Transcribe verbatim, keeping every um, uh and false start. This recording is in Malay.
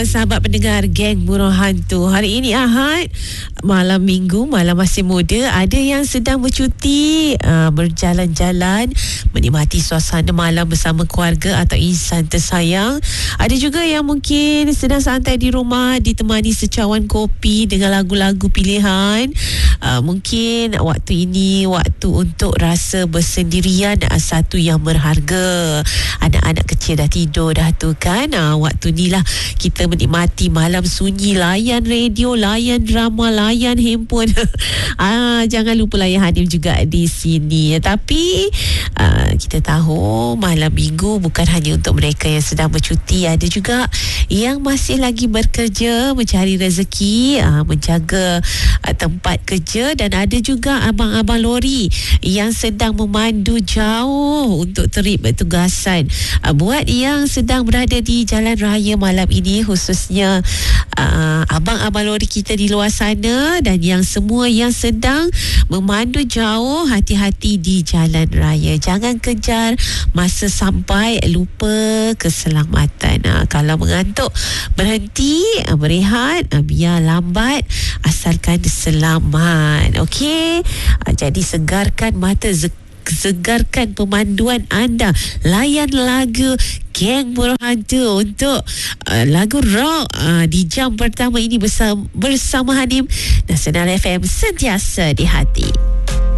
sahabat pendengar Geng Burung Hantu. Hari ini Ahad, malam Minggu, malam masih muda. Ada yang sedang bercuti, uh, berjalan-jalan, menikmati suasana malam bersama keluarga atau insan tersayang. Ada juga yang mungkin sedang santai di rumah, ditemani secawan kopi dengan lagu-lagu pilihan. Uh, mungkin waktu ini waktu untuk rasa bersendirian, uh, satu yang berharga. Anak-anak kecil dah tidur dah tu kan. Uh, waktu ni lah kita menikmati malam sunyi, layan radio, layan drama, layan handphone. ah, jangan lupa layan Hanim juga di sini. Tapi uh, kita tahu malam minggu bukan hanya untuk mereka yang sedang bercuti. Ada juga yang masih lagi bekerja, mencari rezeki, uh, menjaga uh, tempat kerja. Dan ada juga abang-abang lori yang sedang memandu jauh untuk trip tugasan. Uh, buat yang sedang berada di jalan raya malam ini, khususnya uh, abang-abang lori kita di luar sana, dan yang semua yang sedang memandu jauh, hati-hati di jalan raya. Jangan kejar masa sampai lupa keselamatan. Uh, kalau mengantuk, berhenti, uh, berehat, uh, biar lambat asalkan selamat. Okey, uh, jadi segarkan mata, segarkan pemanduan anda. Layan lagu Geng Burung Hantu untuk uh, lagu rock uh, di jam pertama ini bersama, bersama Hanim dan Sinar F M, sentiasa di hati.